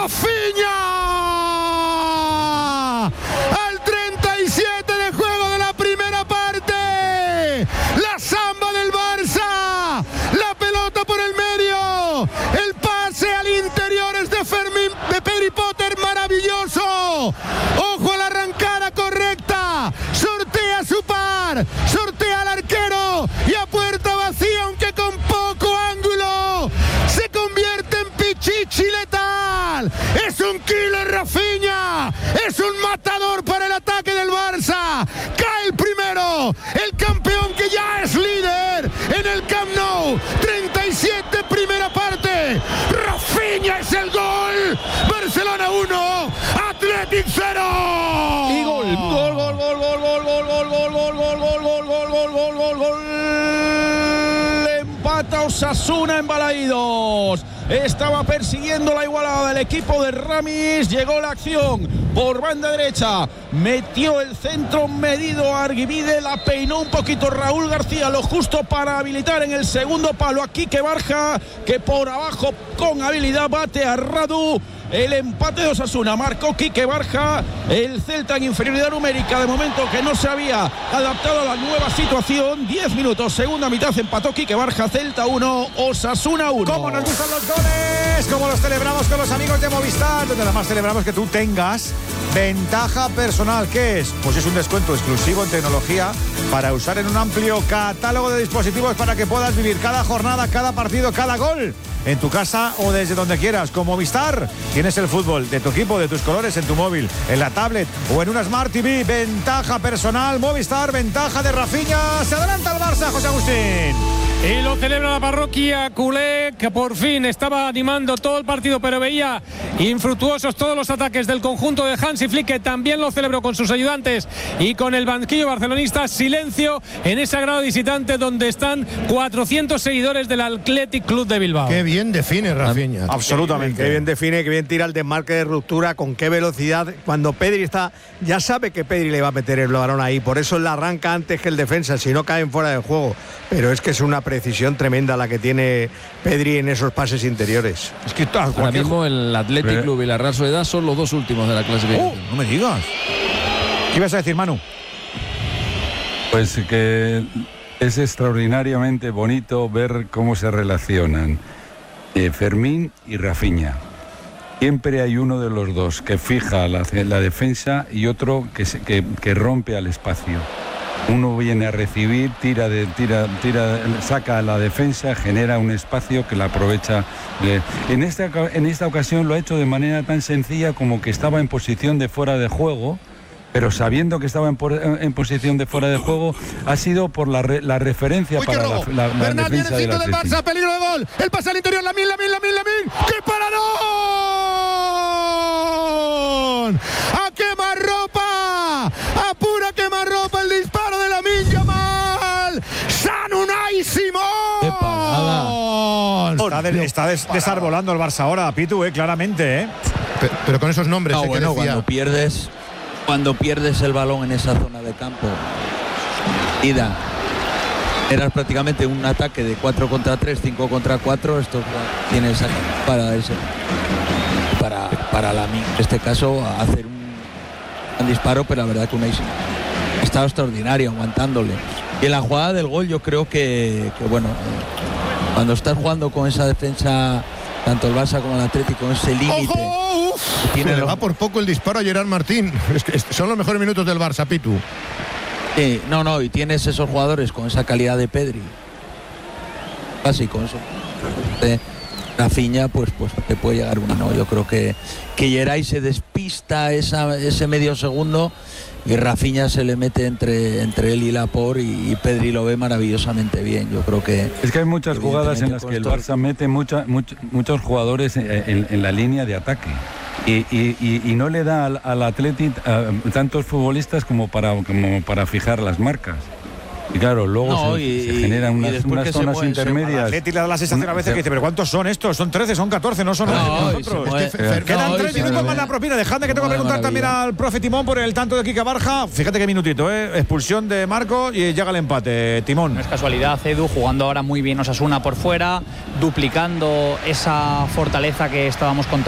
Rafinha. Al 37 de juego de la primera parte. La samba del Barça. La pelota por el medio. El pase al interior es de Pedri Potter, maravilloso. Ojo a la arrancada correcta. Sortea su par. Sortea al arquero. Y a puerta vacía, aunque con poco ángulo, se convierte en Pichichi letal. Es un killer Rafinha. Es un matador para el ataque del Barça. Cae el primero. El campeón que ya es líder en el Camp Nou. 37 primera parte. Rafinha es el gol. Barcelona 1, Athletic 0. Y gol. Empata Osasuna en Balaídos. Estaba persiguiendo la igualada del equipo de Ramis. Llegó la acción por banda derecha. Metió el centro medido a Argivide. La peinó un poquito Raúl García. Lo justo para habilitar en el segundo palo a Quique Barja, que por abajo con habilidad bate a Radu. El empate de Osasuna marcó Quique Barja. El Celta en inferioridad numérica, de momento que no se había adaptado a la nueva situación. 10 minutos, segunda mitad, empató Quique Barja. Celta 1, Osasuna 1. ¿Cómo nos gustan los goles? ¿Cómo los celebramos con los amigos de Movistar? Donde además celebramos que tú tengas ventaja personal. ¿Qué es? Pues es un descuento exclusivo en tecnología para usar en un amplio catálogo de dispositivos para que puedas vivir cada jornada, cada partido, cada gol en tu casa o desde donde quieras. Con Movistar tienes el fútbol de tu equipo, de tus colores en tu móvil, en la tablet o en una Smart TV. Ventaja personal Movistar, ventaja de Rafinha. Se adelanta el Barça, José Agustín. Y lo celebra la parroquia culé, que por fin estaba animando todo el partido, pero veía infructuosos todos los ataques del conjunto de Hansi Flick, que también lo celebró con sus ayudantes y con el banquillo barcelonista. Silencio en ese grado visitante donde están 400 seguidores del Athletic Club de Bilbao. Qué bien define Rafinha. Absolutamente. Qué bien define, qué bien tira el desmarque de ruptura, con qué velocidad. Cuando Pedri está, ya sabe que Pedri le va a meter el balón ahí, por eso la arranca antes que el defensa, si no caen fuera del juego. Pero es que es una precisión tremenda la que tiene Pedri en esos pases interiores. Es que ahora mismo el Athletic Club y la Real Sociedad son los dos últimos de la clasificación. No me digas. ¿Qué ibas a decir, Manu? Pues que es extraordinariamente bonito ver cómo se relacionan Fermín y Rafinha. Siempre hay uno de los dos que fija la defensa y otro que rompe al espacio. Uno viene a recibir, tira, saca a la defensa, genera un espacio que la aprovecha. En esta ocasión lo ha hecho de manera tan sencilla como que estaba en posición de fuera de juego, pero sabiendo que estaba en posición de fuera de juego, ha sido por la referencia para la Bernat defensa viene del del Barça, peligro de gol. El pase al interior, Lamine. ¡Qué paradón! ¡A quemarropa! ¡A pura quemarropa el disparo de Lamine Yamal! ¡San Unai Simón! ¡Qué parada! Está desarbolando el Barça ahora, Pitu, claramente, ¿eh? Pero con esos nombres, bueno, cuando pierdes el balón en esa zona de campo, eras prácticamente un ataque de 4 contra 3, 5 contra 4. Esto tienes para Lamine, en este caso, hacer un disparo, pero la verdad que Unai ha estado extraordinario aguantándole. Y en la jugada del gol, yo creo que bueno, cuando estás jugando con esa defensa, tanto el Barça como el Atlético, con ese límite. Le va por poco el disparo a Gerard Martín. Es que son los mejores minutos del Barça, Pitu. Y tienes esos jugadores con esa calidad de Pedri, así con eso de Rafinha, pues te puede llegar una, ¿no? Yo creo que Geray se despista ese medio segundo y Rafinha se le mete entre él y Laporte, y Pedri lo ve maravillosamente bien. Yo creo que es que hay muchas jugadas en las que el Barça mete muchos jugadores en la línea de ataque. Y no le da al Athletic tantos futbolistas como para fijar las marcas. Y claro, luego se generan unas zonas intermedias. Al Athletic le da la sensación a veces que dice, pero ¿cuántos son estos? Son 13, son 14, no son nosotros. Quedan 3 minutos más la propina. Dejadme que tengo que preguntar también al profe Timón por el tanto de Quique Barja. Fíjate qué minutito, expulsión de Marco y llega el empate. Timón. No es casualidad, Edu, jugando ahora muy bien Osasuna por fuera, duplicando esa fortaleza que estábamos contando